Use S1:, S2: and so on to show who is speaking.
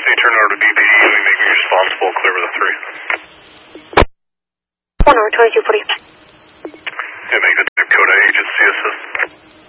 S1: They turn over to BPD, we make me responsible, clear with a 3.
S2: 1 hour 2240.